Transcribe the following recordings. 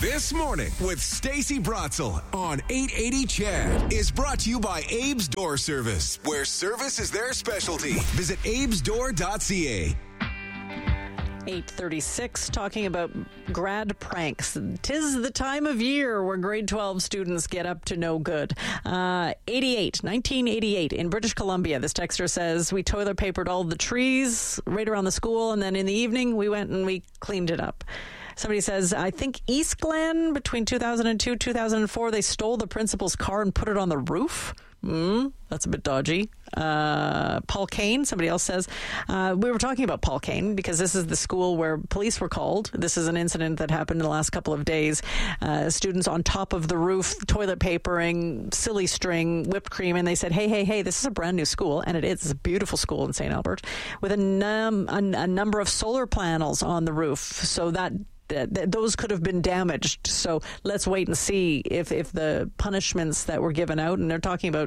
This Morning with Stacey Brotzel on 880 Chad is brought to you by Abe's Door Service, where service is their specialty. Visit abesdoor.ca. 8:36, talking about grad pranks. 'Tis the time of year where grade 12 students get up to no good. 1988 in British Columbia. This texter says, we toilet papered all the trees right around the school, and then in the evening we went and we cleaned it up. Somebody says, I think East Glen, between 2002 and 2004, they stole the principal's car and put it on the roof. That's a bit dodgy. Paul Kane, somebody else says, we were talking about Paul Kane because this is the school where police were called. This is an incident that happened in the last couple of days. Students on top of the roof, toilet papering, silly string, whipped cream, and they said, hey, this is a brand new school, and it is. It's a beautiful school in St. Albert with a number of solar panels on the roof, so that those could have been damaged. So let's wait and see if the punishments that were given out, and they're talking about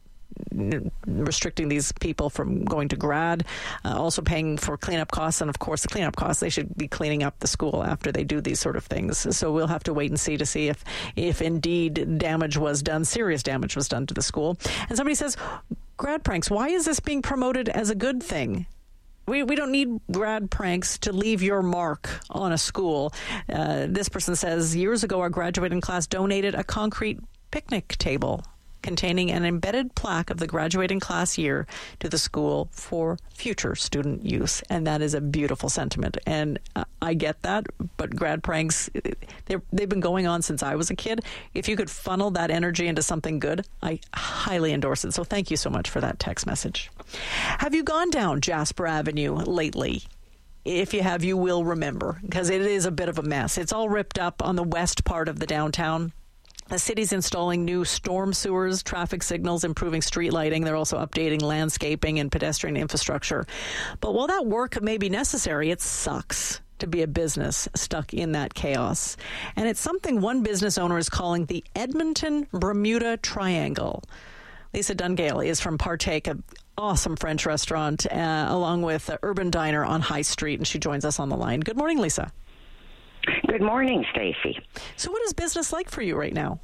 restricting these people from going to grad, also paying for cleanup costs, and of course the cleanup costs, they should be cleaning up the school after they do these sort of things. So we'll have to wait and see if indeed damage was done, serious damage was done to the school. And somebody says, grad pranks, why is this being promoted as a good thing? We don't need grad pranks to leave your mark on a school. This person says, years ago, our graduating class donated a concrete picnic table containing an embedded plaque of the graduating class year to the school for future student use. And that is a beautiful sentiment. And I get that, but grad pranks, they've been going on since I was a kid. If you could funnel that energy into something good, I highly endorse it. So thank you so much for that text message. Have you gone down Jasper Avenue lately? If you have, you will remember, because it is a bit of a mess. It's all ripped up on the west part of the downtown. The city's installing new storm sewers, traffic signals, improving street lighting. They're also updating landscaping and pedestrian infrastructure. But while that work may be necessary, it sucks to be a business stuck in that chaos. And it's something one business owner is calling the Edmonton Bermuda Triangle. Lisa Dungale is from Partake, an awesome French restaurant, along with Urban Diner on High Street, and she joins us on the line. Good morning, Lisa. Good morning, Stacey. So what is business like for you right now?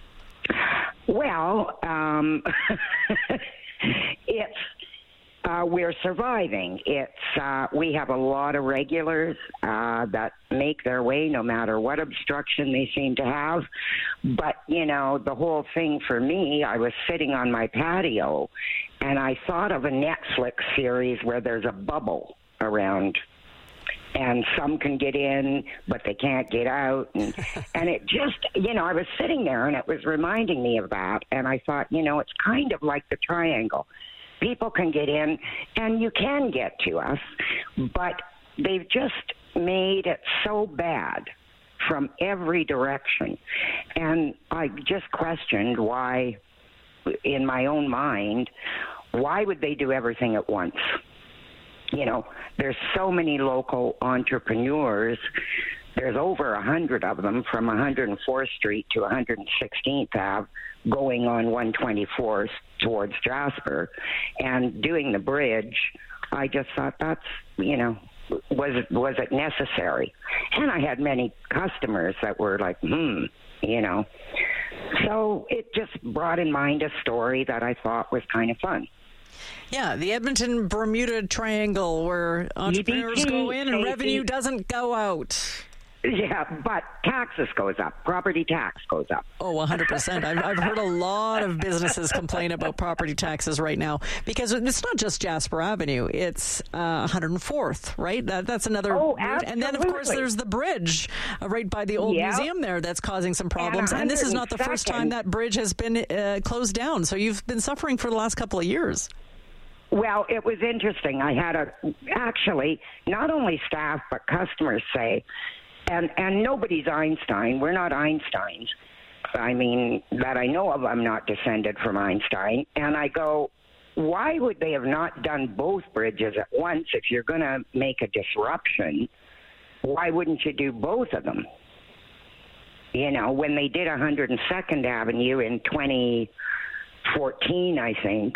Well, it's we're surviving. We have a lot of regulars that make their way no matter what obstruction they seem to have. But, the whole thing for me, I was sitting on my patio and I thought of a Netflix series where there's a bubble around and some can get in, but they can't get out. And it just, I was sitting there and it was reminding me of that. And I thought, it's kind of like the triangle. People can get in and you can get to us, but they've just made it so bad from every direction. And I just questioned why, in my own mind, why would they do everything at once? There's so many local entrepreneurs. There's over 100 of them from 104th Street to 116th Ave going on 124th towards Jasper. And doing the bridge, I just thought that's, was it necessary? And I had many customers that were like, So it just brought in mind a story that I thought was kind of fun. Yeah, the Edmonton Bermuda Triangle, where entrepreneurs go in and revenue doesn't go out. Yeah, but taxes goes up. Property tax goes up. Oh, 100%. I've heard a lot of businesses complain about property taxes right now because it's not just Jasper Avenue. It's 104th, right? That's another route. And then, of course, there's the bridge right by the old museum there that's causing some problems. And this is not the first time that bridge has been closed down. So you've been suffering for the last couple of years. Well, it was interesting. I had actually, not only staff, but customers say, and nobody's Einstein. We're not Einsteins. I mean, that I know of, I'm not descended from Einstein. And I go, why would they have not done both bridges at once? If you're going to make a disruption, why wouldn't you do both of them? When they did 102nd Avenue in 2014, I think,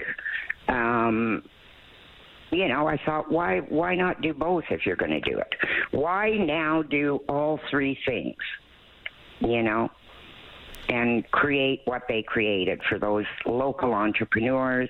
I thought, why not do both if you're going to do it? Why now do all three things? you know, and create what they created for those local entrepreneurs